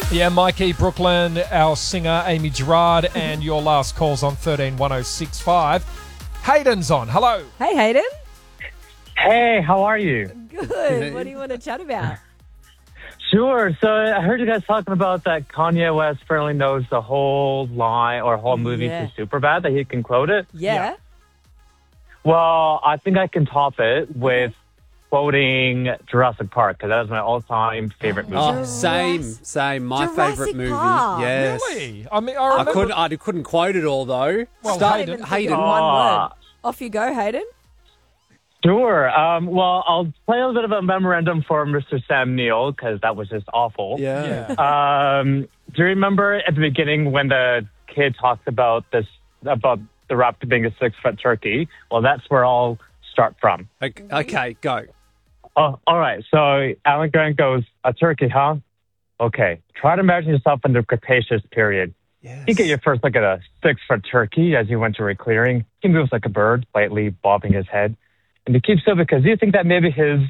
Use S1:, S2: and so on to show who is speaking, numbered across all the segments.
S1: Yeah, Mikey, Brooklyn, our singer, Amy Gerard, and your last call's on 131065. Hayden's on. Hello.
S2: Hey, Hayden.
S3: Hey, how are you?
S2: Good. What do you want to chat about?
S3: Sure. So I heard you guys talking about that Kanye West apparently knows the whole line or whole movie to Superbad, that he can quote it.
S2: Yeah.
S3: Well, I think I can top it with quoting Jurassic Park, because that is my all-time favorite movie.
S4: Oh, same. My favourite movie.
S2: Park.
S4: Yes.
S1: Really? I mean, I remember...
S4: I couldn't quote it all, though.
S1: Well,
S4: Hayden.
S2: One word. Off you go, Hayden.
S3: Sure. Well, I'll play a little bit of a memorandum for Mr. Sam Neill, because that was just awful.
S4: Yeah.
S3: Do you remember at the beginning when the kid talks about the raptor being a 6-foot turkey? Well, that's where I'll start from.
S4: Okay, go.
S3: Oh, all right. So Alan Grant goes, a turkey, huh? Okay. Try to imagine yourself in the Cretaceous period.
S4: Yes.
S3: You get your first look at a 6-foot turkey as you went to a clearing. He moves like a bird, lightly bobbing his head. And he keeps still because you think that maybe his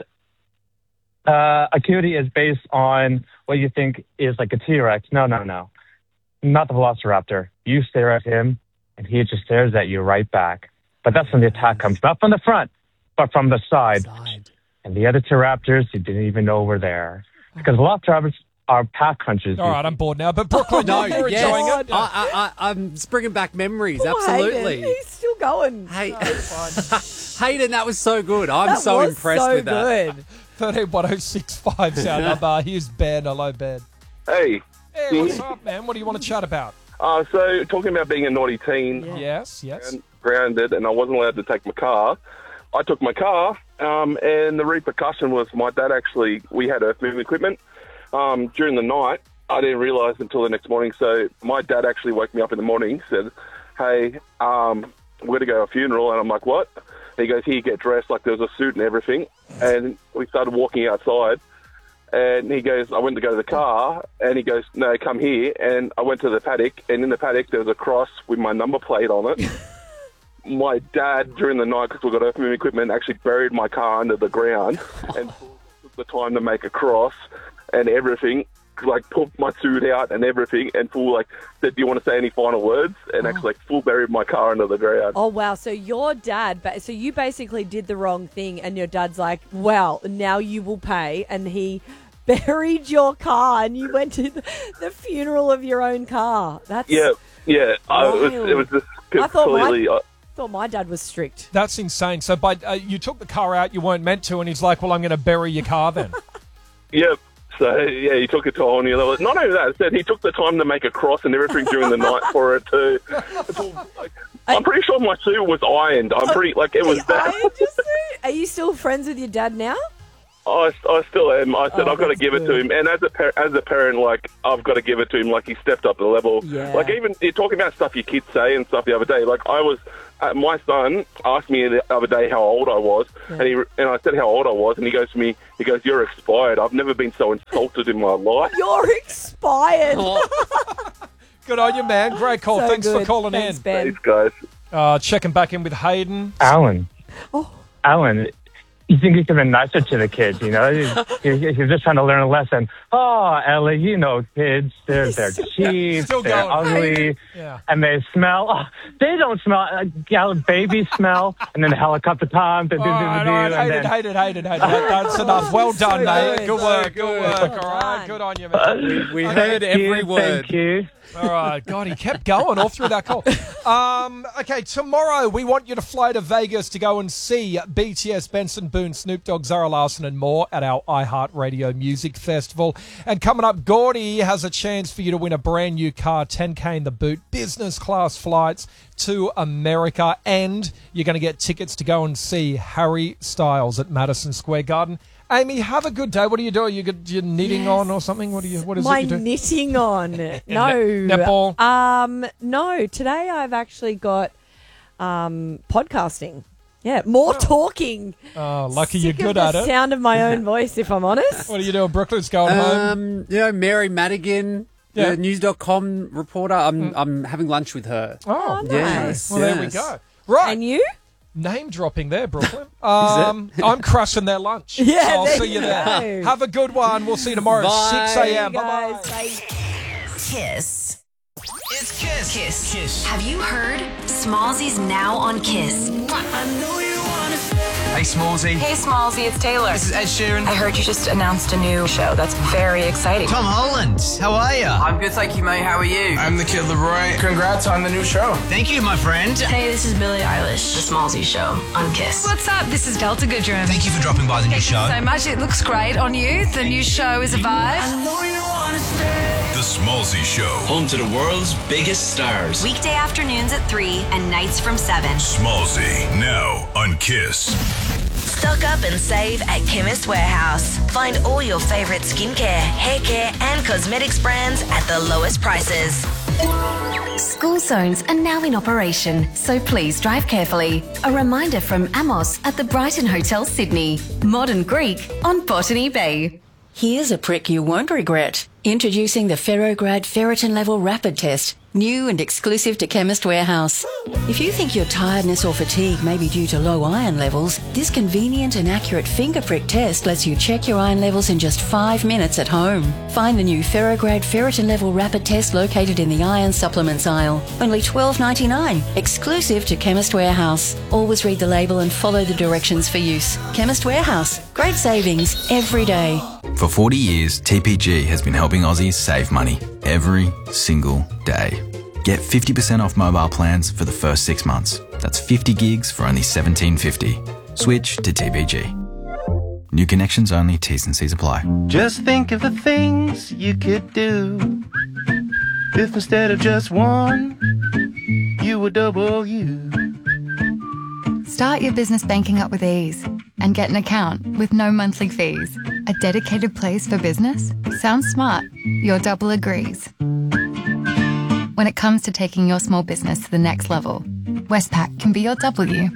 S3: acuity is based on what you think is like a T-Rex. No. Not the Velociraptor. You stare at him, and he just stares at you right back. But that's when the attack comes, not from the front, but from the side. And the other two raptors, you didn't even know were there. Because Velociraptors are pack hunters.
S1: All right, I'm bored now. But Brooklyn, you're enjoying it?
S4: I'm bringing back memories,
S2: Poor
S4: absolutely.
S2: Hayden. He's still going.
S4: Hey, Hayden, that was so good. I'm so impressed with that.
S2: Good.
S1: 131065's our number. Here's Ben. Hello, Ben.
S5: Hey.
S1: Hey, what's up, man? What do you want to chat about?
S5: So, talking about being a naughty teen.
S1: Yes.
S5: And grounded, and I wasn't allowed to take my car. I took my car, and the repercussion was my dad we had earth moving equipment. During the night, I didn't realise until the next morning. So my dad actually woke me up in the morning, said, hey, we're going to go to a funeral. And I'm like, what? And he goes, here, get dressed. Like there was a suit and everything. And we started walking outside. And he goes, I went to go to the car. And he goes, no, come here. And I went to the paddock. And in the paddock, there was a cross with my number plate on it. My dad, during the night, because we got earth moving equipment, actually buried my car under the ground and took the time to make a cross and everything, like pulled my suit out and everything, and said, do you want to say any final words? And actually full buried my car under the ground.
S2: Oh, wow. So your dad, so you basically did the wrong thing, and your dad's like, well, now you will pay, and he buried your car, and you went to the funeral of your own car. That's
S5: Yeah.
S2: wild.
S5: It was just
S2: I
S5: completely...
S2: thought my dad was strict.
S1: That's insane. So you took the car out, you weren't meant to, and he's like, well, I'm going to bury your car then.
S5: Yep. So, yeah, he took it to a whole new level. Not only that, I said he took the time to make a cross and everything during the night for it, too. I'm pretty sure my suit was ironed. I'm pretty, it was that.
S2: Ironed your suit? Are you still friends with your dad now?
S5: I still am. I said I've got to give it to him. And as a parent, I've got to give it to him. He stepped up the level.
S2: Yeah.
S5: Even you're talking about stuff your kids say and stuff the other day. My son asked me the other day how old I was, and I said how old I was, and he goes to me, you're expired. I've never been so insulted in my life.
S2: You're expired.
S1: Good on you, man. Great call.
S2: So
S1: Thanks
S2: good.
S1: for calling
S2: Thanks,
S1: in.
S2: Ben.
S5: Thanks, guys.
S1: Checking back in with Hayden.
S3: Alan.
S2: Oh.
S3: Alan, you think you could have been nicer to the kids, you know? You're just trying to learn a lesson. Oh, Ellie, kids, they're cheap, they're ugly, and they smell. Oh, they don't smell. Babies smell, and then the helicopter time.
S1: Hayden. That's enough. Well done, mate. Good work. All right, good on you, man.
S4: We heard every word.
S3: Thank you.
S1: All right. God, he kept going all through that call. Okay, tomorrow we want you to fly to Vegas to go and see BTS, Benson Boone, Snoop Dogg, Zara Larsson and more at our iHeartRadio Music Festival. And coming up, Gordy has a chance for you to win a brand new car, 10K in the boot, business class flights to America. And you're going to get tickets to go and see Harry Styles at Madison Square Garden. Amy, have a good day. What are you doing? You're knitting on or something? What is it you do?
S2: Knitting on. No.
S1: Netball?
S2: No. Today I've actually got podcasting. Yeah, more talking.
S1: Oh, lucky
S2: Sick
S1: you're good
S2: of
S1: at
S2: the
S1: it.
S2: sound of my own voice, if I'm honest.
S1: What are you doing? Brooklyn's going home.
S4: Mary Madigan, the News.com reporter. I'm having lunch with her.
S1: Oh,
S2: nice.
S4: Yes.
S1: Well, there we go. Right.
S2: And you?
S1: Name dropping there, Brooklyn. I'm crushing their lunch.
S2: Yeah,
S1: so I'll
S2: there
S1: see you
S2: you
S1: there.
S2: go.
S1: Have a good one. We'll see you tomorrow at 6 a.m. Bye-bye.
S6: Kiss. It's Kiss. Kiss. Have you heard? Smallzy's now on Kiss.
S7: Hey, Smallzy.
S8: Hey, Smallzy, it's Taylor.
S7: This is Ed Sheeran.
S8: I heard you just announced a new show. That's very exciting.
S7: Tom Holland. How are you?
S9: I'm good, thank you, mate. How are you?
S10: I'm the Kid Leroy. Congrats on the new show.
S7: Thank you, my friend.
S6: Hey, this is Billie Eilish. The Smallzy Show on Kiss.
S11: What's up? This is Delta Goodrum.
S7: Thank you for dropping by the new show.
S11: Thank you so much. It looks great on you. The new show is a vibe.
S12: The Smallzy Show.
S13: Home to the world's biggest stars.
S6: Weekday afternoons at 3 and nights from 7.
S12: Smallzy, now on Kiss.
S6: Stock up and save at Chemist Warehouse. Find all your favourite skincare, hair care and cosmetics brands at the lowest prices.
S14: School zones are now in operation, so please drive carefully. A reminder from Amos at the Brighton Hotel, Sydney. Modern Greek on Botany Bay.
S15: Here's a prick you won't regret. Introducing the Ferrograd Ferritin Level Rapid Test, new and exclusive to Chemist Warehouse. If you think your tiredness or fatigue may be due to low iron levels, this convenient and accurate finger prick test lets you check your iron levels in just 5 minutes at home. Find the new Ferrograd Ferritin Level Rapid Test located in the iron supplements aisle. Only $12.99, exclusive to Chemist Warehouse. Always read the label and follow the directions for use. Chemist Warehouse, great savings every day.
S16: For 40 years, TPG has been helping Aussies save money every single day. Get 50% off mobile plans for the first 6 months. That's 50 gigs for only $17.50. Switch to TPG. New connections only, T's and C's apply.
S17: Just think of the things you could do if instead of just one, you were double you.
S18: Start your business banking up with ease and get an account with no monthly fees. A dedicated place for business? Sounds smart. Your double agrees. When it comes to taking your small business to the next level, Westpac can be your W.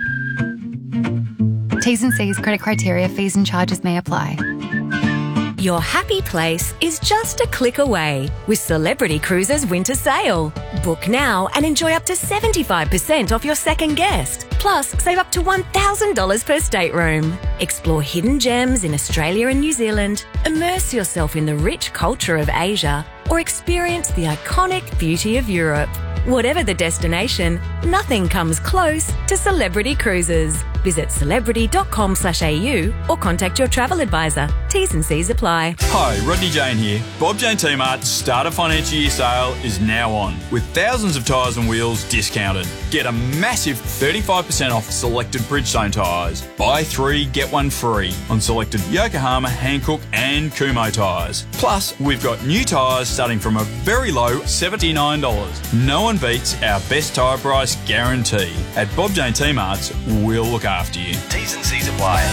S18: T's and C's, credit criteria, fees and charges may apply.
S19: Your happy place is just a click away with Celebrity Cruises Winter Sale. Book now and enjoy up to 75% off your second guest. Plus, save up to $1,000 per stateroom. Explore hidden gems in Australia and New Zealand, immerse yourself in the rich culture of Asia, or experience the iconic beauty of Europe. Whatever the destination, nothing comes close to Celebrity Cruises. Visit celebrity.com/au or contact your travel advisor. T's and C's apply.
S20: Hi, Rodney Jane here. Bob Jane T-Mart's Starter Financial Year sale is now on, with thousands of tyres and wheels discounted. Get a massive 35% off selected Bridgestone tyres. Buy 3, get 1 free on selected Yokohama, Hankook and Kumho tyres. Plus, we've got new tyres starting from a very low $79. No one beats our best tyre price guarantee. At Bob Jane T-Mart's, we'll look after you.
S7: T's and C's apply.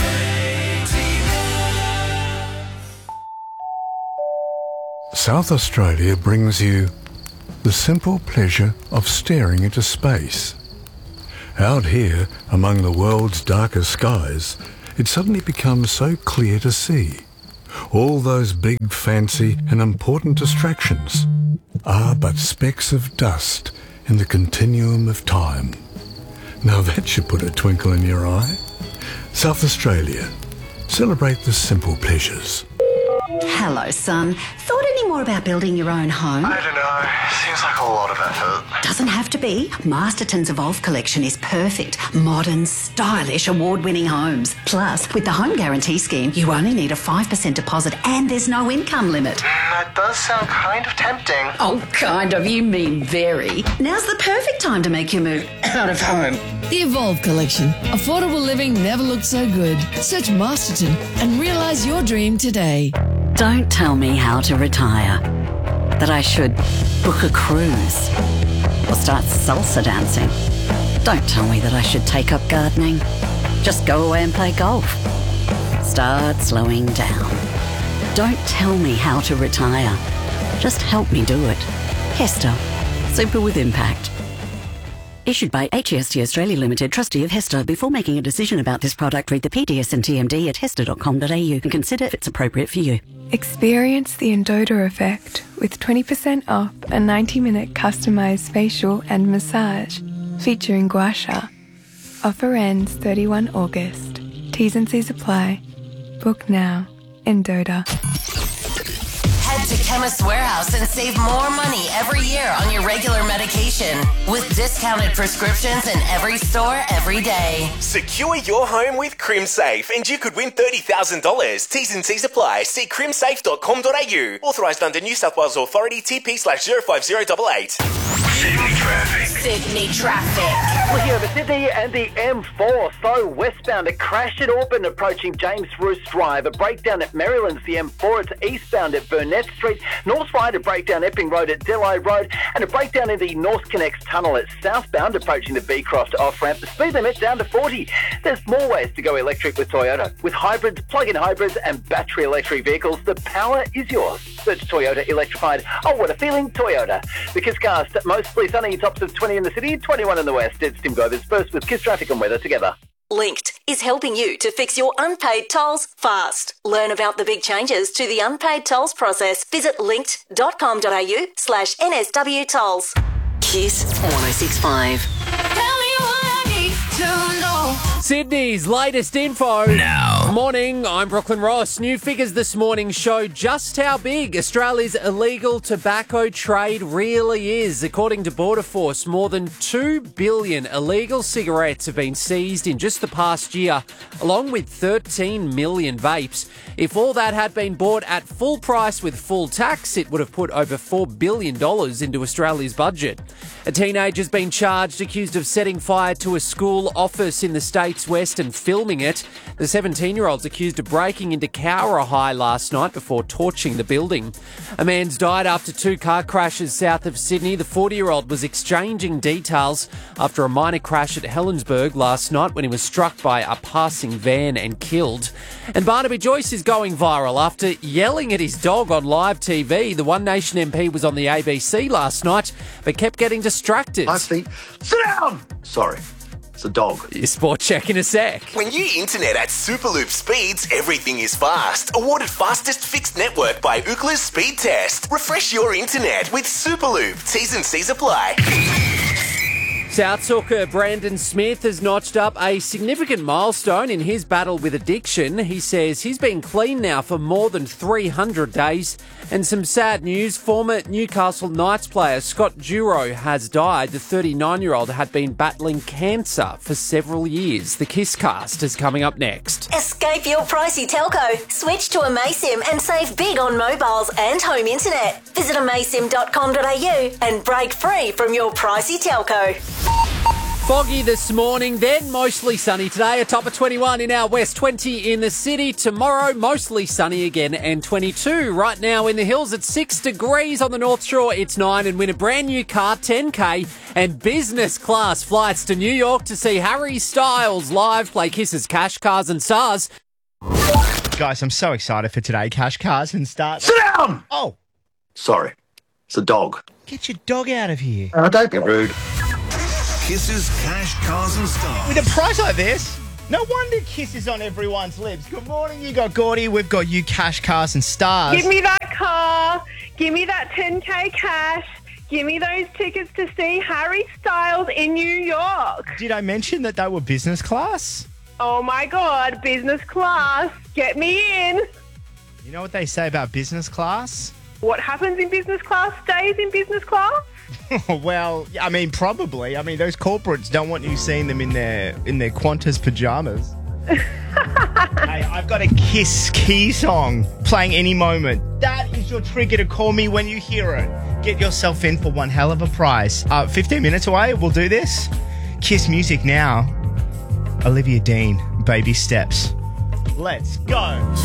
S21: South Australia brings you the simple pleasure of staring into space. Out here, among the world's darkest skies, it suddenly becomes so clear to see. All those big, fancy and important distractions are but specks of dust in the continuum of time. Now that should put a twinkle in your eye. South Australia. Celebrate the simple pleasures.
S22: Hello, son. Thought any more about building your own home?
S23: I don't know. Seems like a lot of effort.
S22: Doesn't have to be. Masterton's Evolve collection is perfect. Modern, stylish, award-winning homes. Plus, with the Home Guarantee Scheme, you only need a 5% deposit and there's no income limit.
S23: That does sound kind of tempting.
S22: Oh, kind of. You mean very. Now's the perfect time to make your move out of home.
S24: The Evolve collection. Affordable living never looked so good. Search Masterton and realise your dream today.
S15: Don't tell me how to retire. That I should book a cruise or start salsa dancing. Don't tell me that I should take up gardening. Just go away and play golf. Start slowing down. Don't tell me how to retire. Just help me do it. Hester. Super with impact. Issued by HEST Australia Limited, trustee of Hester. Before making a decision about this product, read the PDS and TMD at hester.com.au and consider if it's appropriate for you.
S25: Experience the Endota effect with 20% off a 90-minute customised facial and massage featuring gua sha. Offer ends 31 August. T's and C's apply. Book now. Endota.
S6: Head to Chemist Warehouse and save more money every year on your regular medication with discounted prescriptions in every store every day.
S2: Secure your home with CrimSafe and you could win $30,000. T's and C's apply. See crimsafe.com.au. Authorised under New South Wales Authority TP/05088.
S6: Sydney traffic.
S3: Looking over Sydney and the M4. So westbound, a crash at Auburn approaching James Roos Drive. A breakdown at Maryland's the M4. It's eastbound at Burnett Street. North Ryde, a breakdown Epping Road at Delhi Road. And a breakdown in the North Connects Tunnel at southbound approaching the Beecroft off-ramp. The speed limit down to 40. There's more ways to go electric with Toyota. With hybrids, plug-in hybrids and battery electric vehicles, the power is yours. Search Toyota Electrified. Oh, what a feeling, Toyota. The Kisscast, mostly sunny, tops of 20 in the city, 21 in the west. It's Tim Govers first with Kiss Traffic and Weather together.
S4: Linked is helping you to fix your unpaid tolls fast. Learn about the big changes to the unpaid tolls process. Visit linked.com.au/NSW tolls.
S6: Kiss 106.5.
S5: Sydney's latest info.
S7: Now.
S5: Morning, I'm Brooklyn Ross. New figures this morning show just how big Australia's illegal tobacco trade really is. According to Border Force, more than 2 billion illegal cigarettes have been seized in just the past year, along with 13 million vapes. If all that had been bought at full price with full tax, it would have put over $4 billion into Australia's budget. A teenager's been charged, accused of setting fire to a school office in the state's west and filming it. The 17-year-old's accused of breaking into Cowra High last night before torching the building. A man's died after 2 car crashes south of Sydney. The 40-year-old was exchanging details after a minor crash at Helensburgh last night when he was struck by a passing van and killed. And Barnaby Joyce is going viral after yelling at his dog on live TV. The One Nation MP was on the ABC last night but kept getting distracted.
S9: Sit down! Sorry. It's a dog.
S5: Your sport check in a sec.
S2: When you internet at Superloop speeds, everything is fast. Awarded fastest fixed network by Ookla's Speed Test. Refresh your internet with Superloop. T's and C's apply.
S5: South Soccer Brandon Smith has notched up a significant milestone in his battle with addiction. He says he's been clean now for more than 300 days. And some sad news, former Newcastle Knights player Scott Duro has died. The 39-year-old had been battling cancer for several years. The Kisscast is coming up next.
S4: Escape your pricey telco. Switch to Amaysim and save big on mobiles and home internet. Visit amaysim.com.au and break free from your pricey telco.
S5: Foggy this morning, then mostly sunny today. A top of 21 in our west, 20 in the city. Tomorrow, mostly sunny again and 22. Right now in the hills at 6 degrees on the North Shore, it's 9. And win a brand new car, 10K, and business class flights to New York to see Harry Styles live play Kiss's Cash Cars and Stars.
S26: Guys, I'm so excited for today. Cash Cars and Stars.
S9: Sit down!
S26: Oh.
S9: Sorry. It's a dog.
S26: Get your dog out of here.
S9: Don't be rude.
S12: Kisses, Cash, Cars and Stars.
S26: With a price like this, no wonder Kiss is on everyone's lips. Good morning, you got Gordy. We've got you, Cash, Cars and Stars.
S27: Give me that car. Give me that 10K cash. Give me those tickets to see Harry Styles in New York.
S26: Did I mention that they were business class?
S27: Oh, my God. Business class. Get me in.
S26: You know what they say about business class?
S27: What happens in business class stays in business class?
S26: Well, I mean, probably. I mean, those corporates don't want you seeing them in their Qantas pajamas. Hey, I've got a Kiss Key song playing any moment. That is your trigger to call me when you hear it. Get yourself in for one hell of a prize. 15 minutes away, we'll do this. Kiss music now. Olivia Dean, Baby Steps. Let's go.